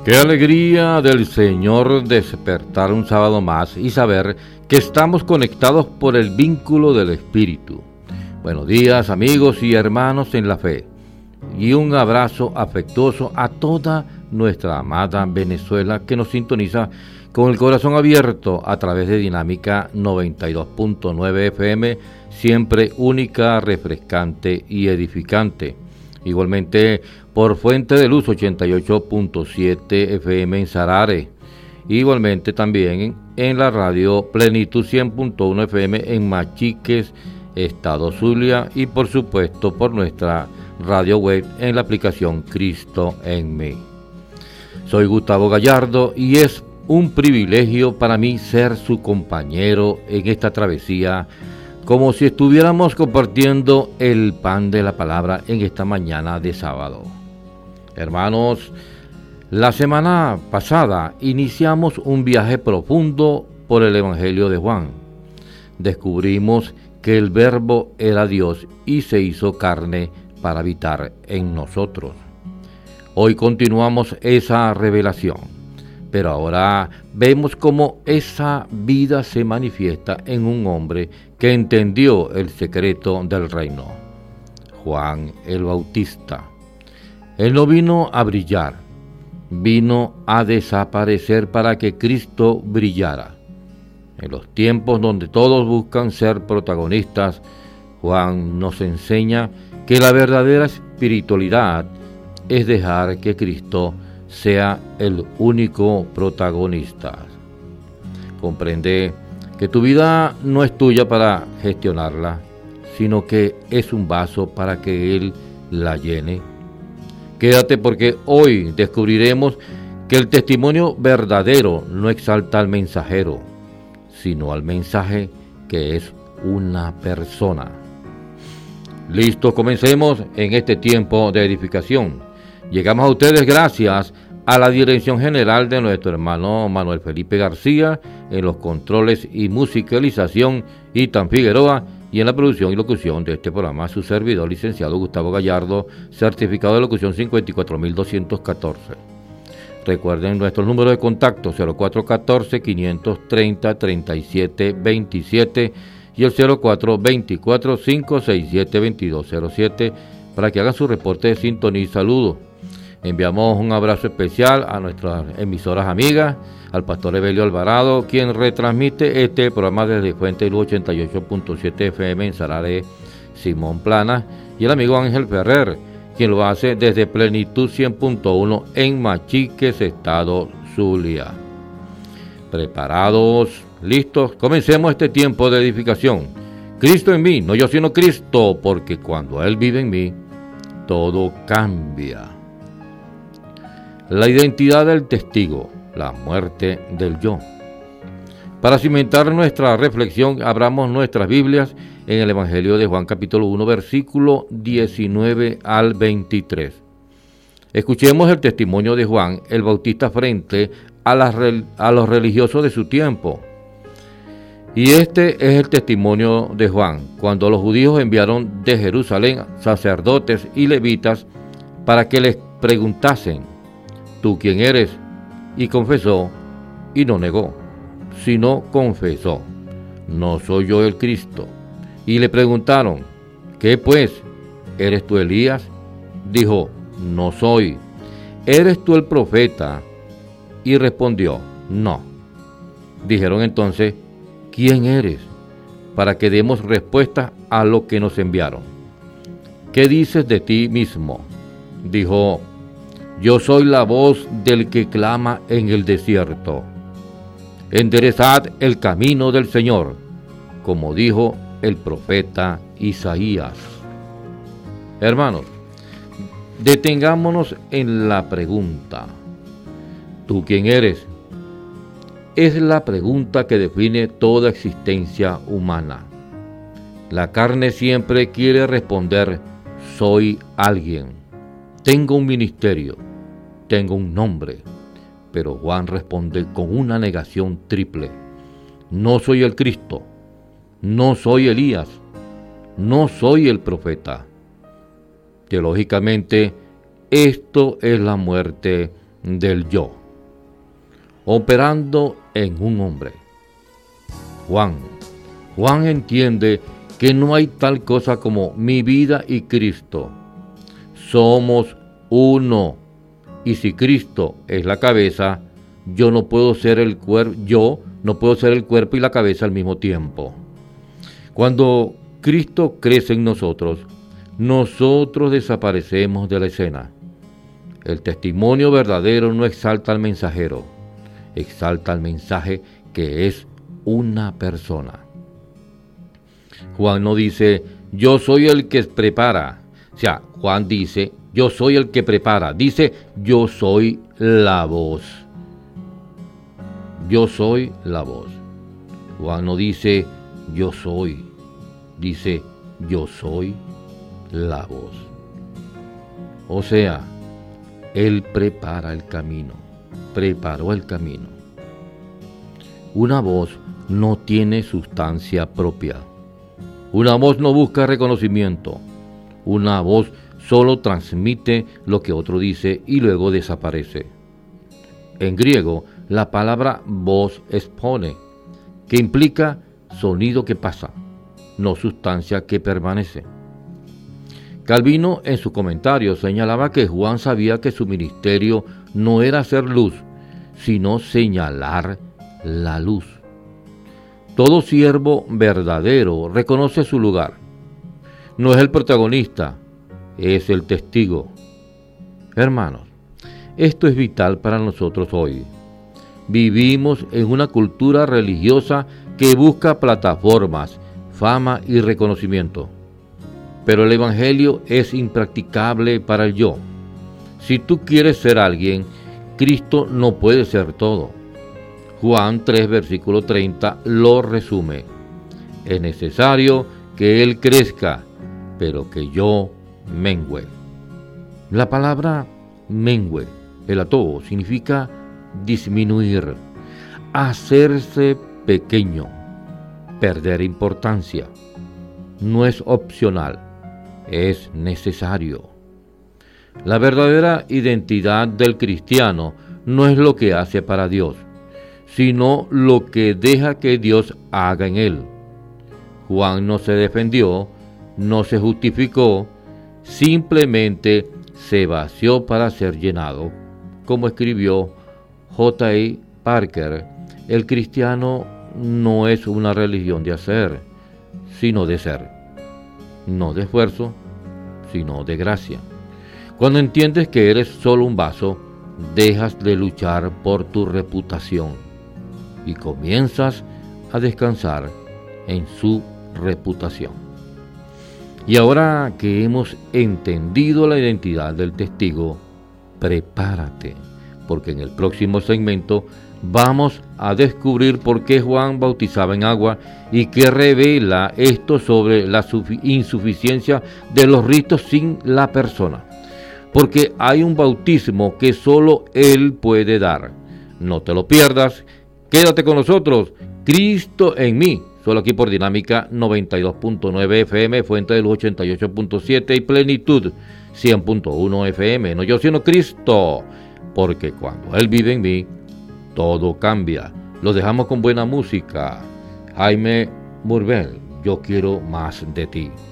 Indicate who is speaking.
Speaker 1: Qué alegría del Señor despertar un sábado más y saber que estamos conectados por el vínculo del Espíritu. Buenos días, amigos y hermanos en la fe, y un abrazo afectuoso a toda nuestra amada Venezuela que nos sintoniza con el corazón abierto a través de Dinámica 92.9 FM, siempre única, refrescante y edificante. Igualmente por Fuente de Luz 88.7 FM en Sarare. Igualmente también en la radio Plenitud 100.1 FM en Machiques, Estado Zulia, y por supuesto por nuestra radio web en la aplicación Cristo en mí. Soy Gustavo Gallardo y es un privilegio para mí ser su compañero en esta travesía, como si estuviéramos compartiendo el pan de la palabra en esta mañana de sábado. Hermanos, la semana pasada iniciamos un viaje profundo por el Evangelio de Juan. Descubrimos que el Verbo era Dios y se hizo carne para habitar en nosotros. Hoy continuamos esa revelación, pero ahora vemos cómo esa vida se manifiesta en un hombre que entendió el secreto del reino, Juan el Bautista. Él no vino a brillar, vino a desaparecer para que Cristo brillara. En los tiempos donde todos buscan ser protagonistas, Juan nos enseña que la verdadera espiritualidad es dejar que Cristo sea el único protagonista. Comprende que tu vida no es tuya para gestionarla, sino que es un vaso para que Él la llene. Quédate porque hoy descubriremos que el testimonio verdadero no exalta al mensajero, sino al mensaje que es una persona. Listo, comencemos en este tiempo de edificación. Llegamos a ustedes gracias a la dirección general de nuestro hermano Manuel Felipe García, en los controles y musicalización, Itan Figueroa, y en la producción y locución de este programa, su servidor, licenciado Gustavo Gallardo, certificado de locución 54214. Recuerden nuestro número de contacto 0414-530-3727 y el 0424-567-2207 para que hagan su reporte de sintonía y saludo. Enviamos un abrazo especial a nuestras emisoras amigas, al pastor Evelio Alvarado, quien retransmite este programa desde Fuente de Luz 88.7 FM en Sarare, Simón Plana, y el amigo Ángel Ferrer, quien lo hace desde Plenitud 100.1 en Machiques, Estado Zulia. ¿Preparados? ¿Listos? Comencemos este tiempo de edificación. Cristo en mí, no yo sino Cristo, porque cuando Él vive en mí, todo cambia. La identidad del testigo, la muerte del yo. Para cimentar nuestra reflexión, abramos nuestras Biblias en el Evangelio de Juan capítulo 1, versículo 19 al 23. Escuchemos el testimonio de Juan el Bautista frente a los religiosos de su tiempo. Y este es el testimonio de Juan, cuando los judíos enviaron de Jerusalén sacerdotes y levitas para que les preguntasen: ¿tú quién eres? Y confesó, y no negó, sino confesó: no soy yo el Cristo. Y le preguntaron: ¿qué pues? ¿Eres tú Elías? Dijo: no soy. ¿Eres tú el profeta? Y respondió: no. Dijeron entonces: ¿quién eres? Para que demos respuesta a lo que nos enviaron. ¿Qué dices de ti mismo? Dijo: yo soy la voz del que clama en el desierto. Enderezad el camino del Señor, como dijo el profeta Isaías. Hermanos, detengámonos en la pregunta: ¿tú quién eres? Es la pregunta que define toda existencia humana. La carne siempre quiere responder: soy alguien, tengo un ministerio, tengo un nombre. Pero Juan responde con una negación triple: no soy el Cristo, no soy Elías, no soy el profeta. Teológicamente, esto es la muerte del yo. operando en un hombre. Juan entiende que no hay tal cosa como mi vida y Cristo. Somos uno. Y si Cristo es la cabeza, yo no puedo ser el cuerpo y la cabeza al mismo tiempo. Cuando Cristo crece en nosotros desaparecemos de la escena. El testimonio verdadero no exalta al mensajero, exalta al mensaje que es una persona. Juan no dice, yo soy el que prepara. O sea, Juan dice, yo soy el que prepara. Dice, yo soy la voz. Yo soy la voz. Juan no dice, yo soy. Dice, yo soy la voz. O sea, Él prepara el camino. Preparó el camino. Una voz no tiene sustancia propia. Una voz no busca reconocimiento. Una voz solo transmite lo que otro dice y luego desaparece. En griego, la palabra voz expone, que implica sonido que pasa, no sustancia que permanece. Calvino en su comentario señalaba que Juan sabía que su ministerio no era hacer luz, sino señalar la luz. Todo siervo verdadero reconoce su lugar. No es el protagonista, es el testigo. Hermanos, esto es vital para nosotros hoy. Vivimos en una cultura religiosa que busca plataformas, fama y reconocimiento. Pero el Evangelio es impracticable para el yo. Si tú quieres ser alguien, Cristo no puede ser todo. Juan 3, versículo 30 lo resume. Es necesario que Él crezca, pero que yo mengüe. La palabra mengüe, elató, significa disminuir, hacerse pequeño, perder importancia. No es opcional, es necesario. La verdadera identidad del cristiano no es lo que hace para Dios, sino lo que deja que Dios haga en él. Juan no se defendió, no se justificó, simplemente se vació para ser llenado. Como escribió J.I. Parker, el cristiano no es una religión de hacer, sino de ser. No de esfuerzo, sino de gracia. Cuando entiendes que eres solo un vaso, dejas de luchar por tu reputación y comienzas a descansar en su reputación. Y ahora que hemos entendido la identidad del testigo, prepárate, porque en el próximo segmento vamos a descubrir por qué Juan bautizaba en agua y qué revela esto sobre la insuficiencia de los ritos sin la persona. Porque hay un bautismo que solo Él puede dar. No te lo pierdas, quédate con nosotros, Cristo en mí, solo aquí por Dinámica 92.9 FM, Fuente de Luz 88.7 y Plenitud 100.1 FM. No yo sino Cristo, porque cuando Él vive en mí, todo cambia. Lo dejamos con buena música. Jaime Murvel, yo quiero más de ti.